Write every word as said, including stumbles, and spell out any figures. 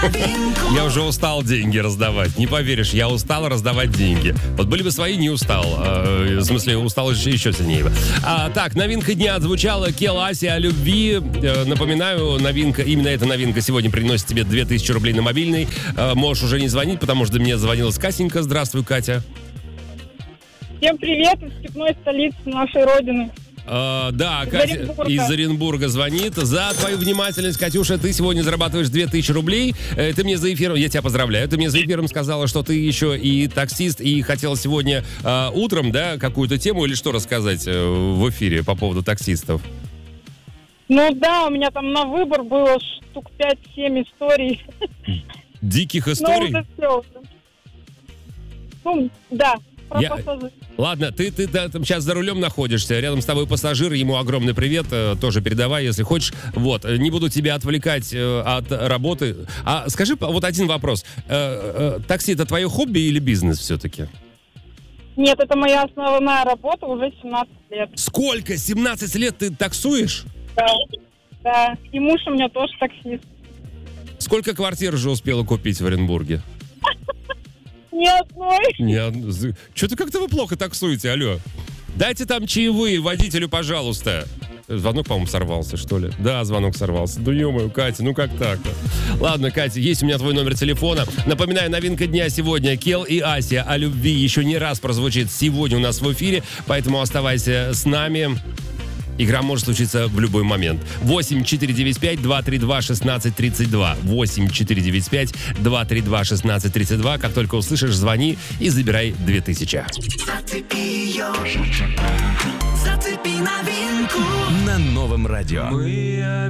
Я уже устал деньги раздавать. Не поверишь, я устал раздавать деньги. Вот были бы свои, не устал. А, в смысле, устал еще, еще сильнее. А, так, новинка дня отзвучала. Кел Аси о любви. А, напоминаю, новинка, именно эта новинка сегодня приносит тебе две тысячи рублей на мобильный. А, можешь уже не звонить, потому что мне звонила Катенька. Здравствуй, Катя. Всем привет из степной столицы нашей родины. Uh, да, из Катя Оренбурга. из Оренбурга звонит. За твою внимательность, Катюша, ты сегодня зарабатываешь две тысячи рублей. Э, Ты мне за эфиром, я тебя поздравляю, ты мне за эфиром сказала, что ты еще и таксист, и хотела сегодня э, утром, да, какую-то тему или что рассказать э, в эфире по поводу таксистов? Ну да, у меня там на выбор было штук пять-семь историй. Диких Ну, историй? уже все. Ну, да, про Я- пассажиров. Ладно, ты, ты да, там сейчас за рулем находишься, рядом с тобой пассажир, ему огромный привет, э, тоже передавай, если хочешь. Вот, э, не буду тебя отвлекать э, от работы. А скажи, п- вот один вопрос. Э, э, такси — это твое хобби или бизнес все-таки? Нет, это моя основная работа уже семнадцать лет. Сколько? семнадцать лет ты таксуешь? Да. Да, и муж у меня тоже таксист. Сколько квартир уже успела купить в Оренбурге? Ни одной. Нет. Что-то как-то вы плохо таксуете, алло. Дайте там чаевые водителю, пожалуйста. Звонок, по-моему, сорвался, что ли? Да, звонок сорвался. Ну, ё-моё, Катя, ну как так-то? Ладно, Катя, есть у меня твой номер телефона. Напоминаю, новинка дня сегодня. Кел и Ася о любви еще не раз прозвучит сегодня у нас в эфире, поэтому оставайся с нами. Игра может случиться в любой момент. восемь четыре девять пять два три два шестнадцать тридцать два. восемь четыре девять пять два три два шестнадцать тридцать два. Как только услышишь, звони и забирай две тысячи. Зацепи ее, зацепи новинку на новом радио. Мы